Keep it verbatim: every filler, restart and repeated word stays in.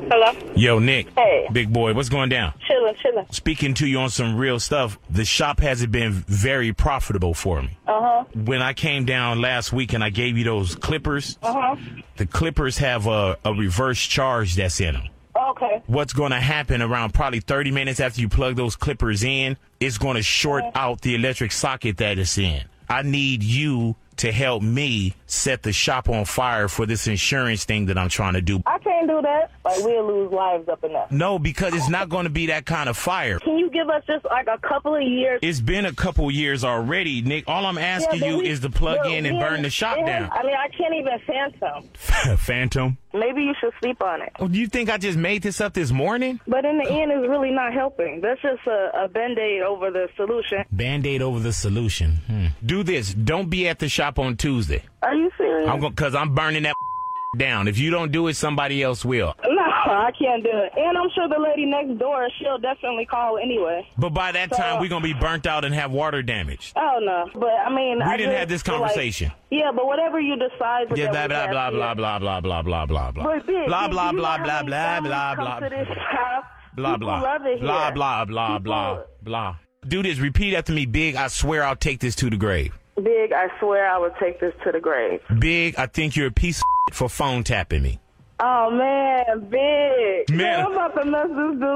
Hello? Yo, Nick. Hey. Big boy, what's going down? Chillin', chillin'. Speaking to you on some real stuff, the shop hasn't been very profitable for me. Uh-huh. When I came down last week and I gave you those clippers, Uh-huh. the clippers have a, a reverse charge that's in them. Okay. What's going to happen around probably thirty minutes after you plug those clippers in, it's going to short Okay. out the electric socket that it's in. I need you to help me set the shop on fire for this insurance thing that I'm trying to do. I can't do that. Like, we'll lose lives up in that. No, because it's not going to be that kind of fire. Can you give us just, like, a couple of years? It's been a couple years already, Nick. All I'm asking Yeah, you we- is to plug but in and we- burn the shop yeah, down. I mean, I can't even phantom. Phantom? Maybe you should sleep on it. Oh, do you think I just made this up this morning? But in the end, it's really not helping. That's just a, a Band-Aid over the solution. Band-Aid over the solution. Hmm. Do this. Don't be at the shop on Tuesday. Are you serious? I'm going because I'm burning that down. If you don't do it, somebody else will. No, I can't do it. And I'm sure the lady next door, she'll definitely call anyway. But by that So- time, we're going to be burnt out and have water damage. Oh, no. But, I mean, We I didn't just have this feel like- conversation. yeah, but whatever you decide. with Yeah, that blah, we blah, have blah, here. blah, blah, blah, blah, blah, blah, blah. But big, Blah, big, blah, do you blah, know blah, how many blah, blah, families come blah, to this shop? blah, People blah, love it here. blah, blah, blah, blah, People- blah. Do this. Repeat after me, Big. I swear I'll take this to the grave. Big, I swear I would take this to the grave. Big, I think you're a piece of for phone tapping me. Oh, man, Big. Man. I'm about to mess this dude